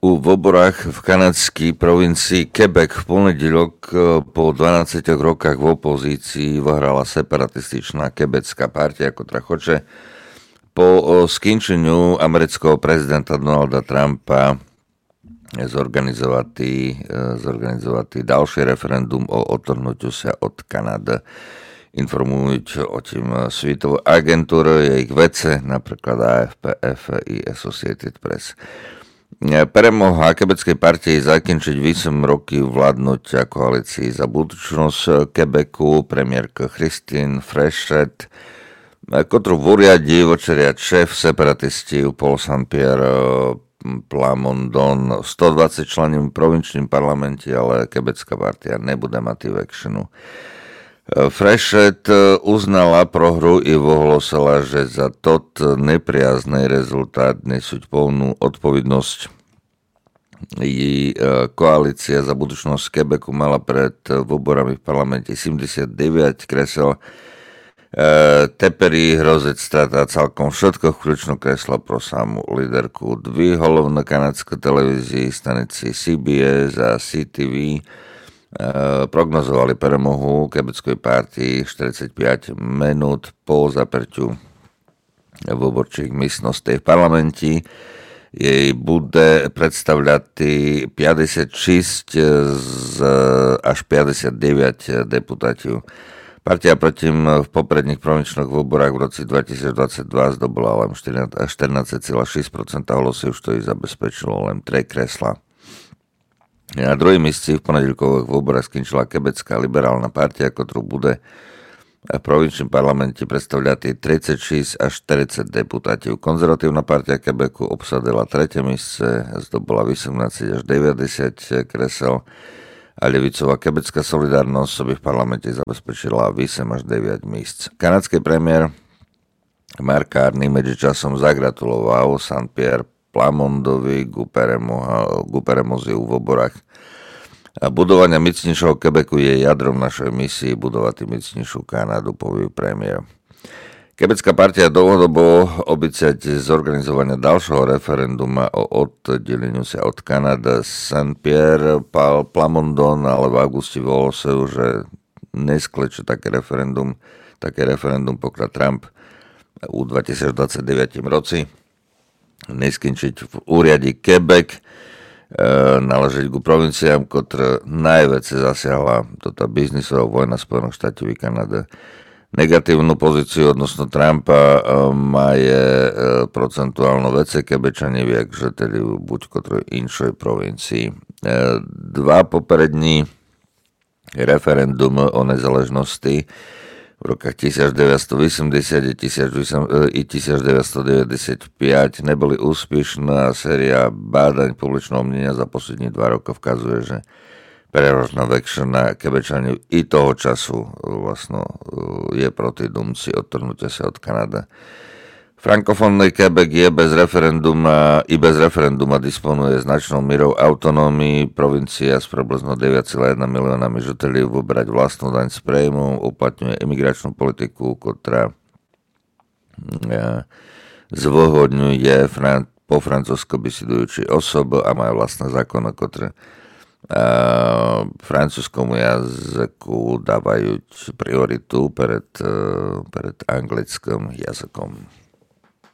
V oborách v kanadskej provincii Quebec v ponedeľok po 12 rokách v opozícii vyhrala separatističná quebecká partia, ktorá chce po skončeniu amerického prezidenta Donalda Trumpa zorganizovať ďalší referendum o odtrhnutiu sa od Kanady. Informujú o tým Svetovú agentúru, ich vece, napríklad AFP i Associated Press. Premoha Quebeckej partii zakončiť 8 rokov vládnutia koalícii za budúcnosť Quebecu premiérka Christine Freeland, ktorú v úriadi vočeriať šéf separatisti Paul Saint-Pierre Plamondon 120 členov v provinčnom parlamente, ale Quebecká partia nebude mať v actionu. Freeland uznala prohru i ohlásila, že za tot nepriazný rezultát nesú plnú odpovednosť. Jej koalícia za budúcnosť Quebecu mala pred voľbami v parlamente 79 kresel. Teperi hrozec strata celkom všetko, vključno kresla pro samú líderku. Dvi hlavné kanadské televízii, stanici CBS a CTV, prognozovali premohu Quebeckej partii 45 minút po zaperťu voľborčích miestností v parlamente. Jej bude predstavľať 56 až 59 deputátiov. Partia protím v popredných provinčných voľbách v roci 2022 zdobila len 14,6% hlasov, čo jej zabezpečilo len 3 kresla. Na druhej mieste v ponedeľkových voľbách skončila Quebecká liberálna partia, ktorú bude v provinčnom parlamente predstavľať 36 až 40 deputátiov. Konzervatívna partia Quebecu obsadila 3. mieste, zdobila 18 až 90 kresel a ľavicová Quebecká solidárnosť sobi v parlamente zabezpečila 8 až 9 míst. Kanadský premiér Mark Carney medzičasom zagratuloval Saint-Pierre Plamondovi ku premoziu v oborách. Budovania mocnejšieho Quebecu je jadrom našej misii budovať mocnejšiu Kanadu, povie premiér. Quebecká partia dlhodobo obícať zorganizovania ďalšieho referenduma o oddeleniu sa od Kanady. Saint-Pierre Plamondon ale v auguste vyhlásil, že neskleče také referendum pokiaľ Trump u 2029 roci neskončiť v úriade Quebec, naležeť ku provinciám, ktoré najviac zasiahla tá biznisová vojna Spojených štátov i Kanady. Negatívnu pozíciu odnosno Trumpa má procentuálno vece Quebečani viek, že tedy buď ktorej inšej provincii. Dva poprední referendum o nezaležnosti v rokách 1980 i 1995 neboli úspešné a séria bádaň publičného mnenia za poslední 2 roky vkazuje, že prevažná väčšina Quebečanov i toho času vlastne je proti dumci odtrhnutia sa od Kanady. Frankofónny Quebec je bez referenduma disponuje značnou mierou autonómii. Provincia s približno 9,1 miliónami žiteľov vybrať vlastnú daň z príjmu, uplatňuje imigračnú politiku, ktorá zvýhodňuje po francúzsko bisidujúci osob a majú vlastné zákony, ktoré francúzskému jazyku dávajú prioritu pred anglickým jazykom.